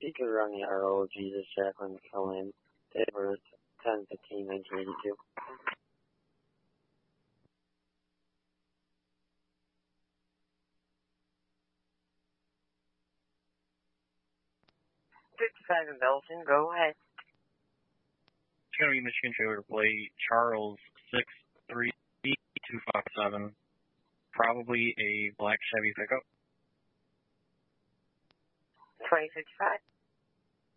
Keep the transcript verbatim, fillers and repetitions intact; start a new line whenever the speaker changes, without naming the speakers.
Speaker on the R O, Jesus Jacqueline Cohen, date of birth ten fifteen nineteen eighty-two. fifty-five in Belton, go ahead.
County, Michigan trailer plate Charles six three two five seven. Probably a black Chevy pickup.
twenty fifty-five.